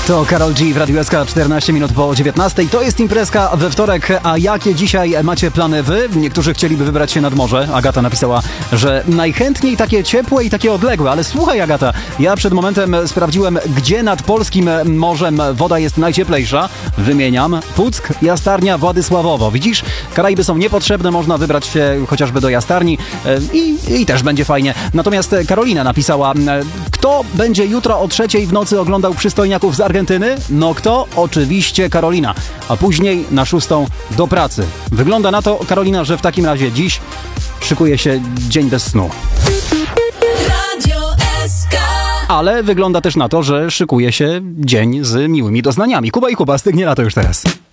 To Karol G w Radiu SK, 14 minut po 19. To jest imprezka we wtorek, a jakie dzisiaj macie plany wy? Niektórzy chcieliby wybrać się nad morze. Agata napisała, że najchętniej takie ciepłe i takie odległe. Ale słuchaj, Agata, ja przed momentem sprawdziłem, gdzie nad polskim morzem woda jest najcieplejsza. Wymieniam: Puck, Jastarnia, Władysławowo. Widzisz, Karaiby są niepotrzebne, można wybrać się chociażby do Jastarni i też będzie fajnie. Natomiast Karolina napisała: kto będzie jutro o 3:00 w nocy oglądał przystojniaków z Argentyny? No kto? Oczywiście Karolina. A później na 6:00 do pracy. Wygląda na to, Karolina, że w takim razie dziś szykuje się dzień bez snu. Radio SK. Ale wygląda też na to, że szykuje się dzień z miłymi doznaniami. Kuba i Kuba, stygnie lato już teraz.